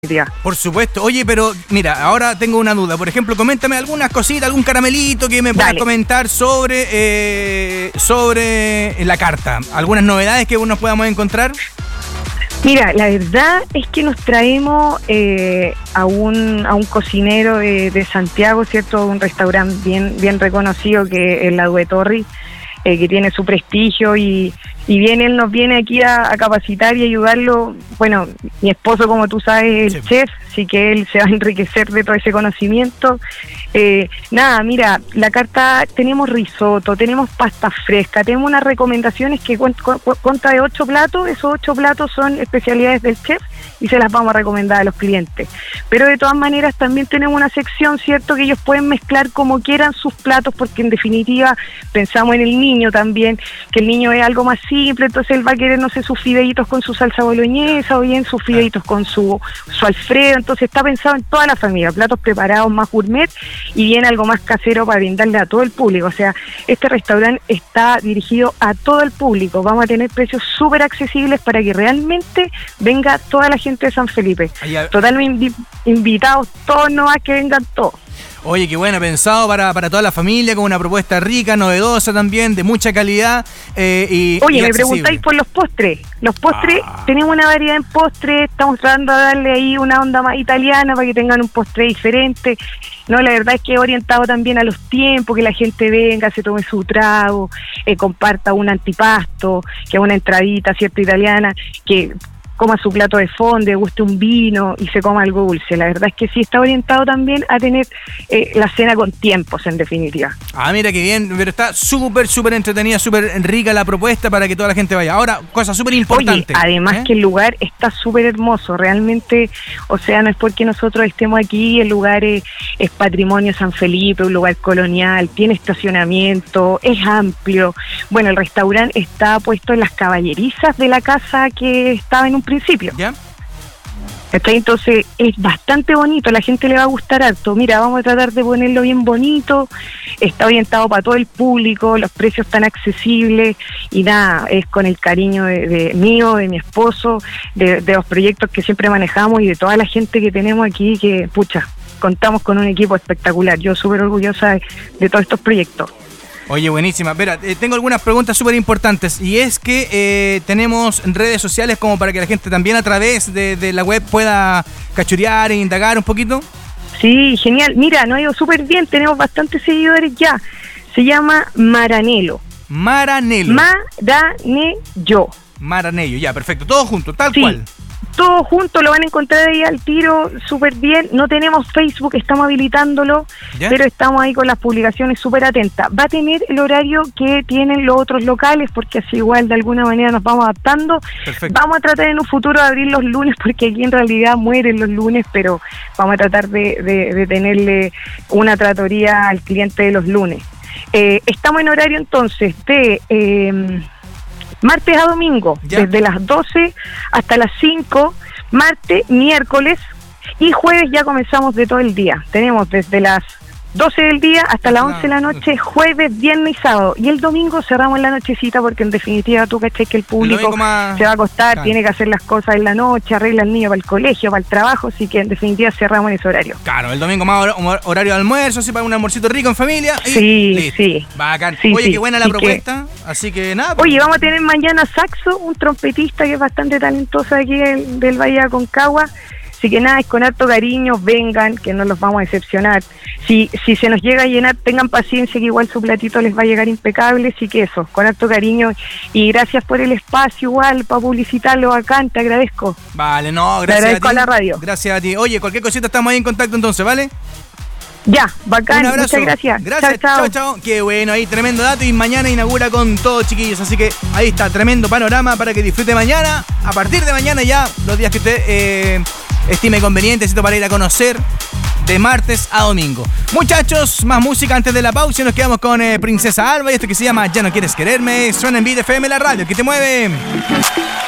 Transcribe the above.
Por supuesto. Oye, pero mira, ahora tengo una duda. Por ejemplo, coméntame algunas cositas, algún caramelito que me puedas comentar sobre la carta. ¿Algunas novedades que nos podamos encontrar? Mira, la verdad es que nos traemos a un cocinero de Santiago, ¿cierto? Un restaurante bien reconocido que es la Duetorri, que tiene su prestigio y bien él nos viene aquí a capacitar y ayudarlo. Bueno, mi esposo, como tú sabes, es el chef, así que él se va a enriquecer de todo ese conocimiento. Nada, mira, la carta, tenemos risotto, tenemos pasta fresca, tenemos unas recomendaciones que cuenta de 8 platos, esos 8 platos son especialidades del chef y se las vamos a recomendar a los clientes. Pero de todas maneras también tenemos una sección, ¿cierto?, que ellos pueden mezclar como quieran sus platos, porque en definitiva pensamos en el niño también, que el niño es algo más simple, entonces él va a querer, no sé, sus fideitos con su salsa boloñesa o bien sus fideitos con su alfredo, entonces está pensado en toda la familia, platos preparados más gourmet y bien algo más casero para brindarle a todo el público. O sea, este restaurante está dirigido a todo el público, vamos a tener precios súper accesibles para que realmente venga toda la gente de San Felipe. Totalmente invitados todos, no más que vengan todos. Oye, qué bueno, pensado para toda la familia, con una propuesta rica, novedosa también, de mucha calidad y me preguntáis por los postres. Los postres, tenemos una variedad en postres, estamos tratando de darle ahí una onda más italiana para que tengan un postre diferente. No, la verdad es que he orientado también a los tiempos, que la gente venga, se tome su trago, comparta un antipasto, que es una entradita, ¿cierto?, italiana, que coma su plato de fondo, guste un vino y se coma algo dulce. La verdad es que sí está orientado también a tener la cena con tiempos, en definitiva. Mira qué bien, pero está súper entretenida, súper rica la propuesta para que toda la gente vaya. Ahora, cosa súper importante. Oye, además que el lugar está súper hermoso, realmente, o sea, no es porque nosotros estemos aquí, el lugar es patrimonio San Felipe, un lugar colonial, tiene estacionamiento, es amplio. Bueno, el restaurante está puesto en las caballerizas de la casa que estaba en un principio. ¿Ya? Entonces es bastante bonito, a la gente le va a gustar harto. Mira, vamos a tratar de ponerlo bien bonito, está orientado para todo el público, los precios están accesibles y nada, es con el cariño de mío, de mi esposo, de los proyectos que siempre manejamos y de toda la gente que tenemos aquí, que pucha, contamos con un equipo espectacular. Yo súper orgullosa de todos estos proyectos. Oye, buenísima. Mira, tengo algunas preguntas súper importantes y es que tenemos redes sociales como para que la gente también a través de la web pueda cachurear e indagar un poquito. Sí, genial. Mira, nos ha ido súper bien, tenemos bastantes seguidores ya. Se llama Maranello. Maranello, ya, perfecto. Todo junto, tal cual. Todo junto, lo van a encontrar ahí al tiro, súper bien. No tenemos Facebook, estamos habilitándolo, pero estamos ahí con las publicaciones súper atentas. Va a tener el horario que tienen los otros locales, porque así igual de alguna manera nos vamos adaptando. Perfecto. Vamos a tratar en un futuro de abrir los lunes, porque aquí en realidad mueren los lunes, pero vamos a tratar de tenerle una tratoría al cliente de los lunes. Estamos en horario entonces de martes a domingo, desde las 12 hasta las 5, martes, miércoles y jueves ya comenzamos de todo el día. Tenemos desde las 12 del día hasta las 11 de la noche, jueves, viernes y sábado. Y el domingo cerramos en la nochecita porque en definitiva tú cachai que el público se va a acostar, tiene que hacer las cosas en la noche, arregla al niño para el colegio, para el trabajo, así que en definitiva cerramos en ese horario. Claro, el domingo más horario de almuerzo, así para un almuercito rico en familia. Sí. Bacán. Oye, qué buena la propuesta, así que nada. Oye, vamos a tener mañana Saxo, un trompetista que es bastante talentoso aquí del Valle de Aconcagua. Así que nada, es con harto cariño, vengan, que no los vamos a decepcionar. Si se nos llega a llenar, tengan paciencia, que igual su platito les va a llegar impecable, así que eso, con harto cariño. Y gracias por el espacio igual, para publicitarlo bacán, te agradezco. Vale, no, gracias. Te agradezco a la radio. Gracias a ti. Oye, cualquier cosita estamos ahí en contacto entonces, ¿vale? Ya, bacán, un abrazo. muchas gracias. Gracias, chao. Qué bueno, ahí tremendo dato y mañana inaugura con todo, chiquillos, así que ahí está, tremendo panorama para que disfrute mañana, a partir de mañana ya, los días que usted estime conveniente, para ir a conocer de martes a domingo. Muchachos, más música antes de la pausa y nos quedamos con Princesa Alba y esto que se llama Ya no quieres quererme, suena en Beat FM, la radio que te mueve.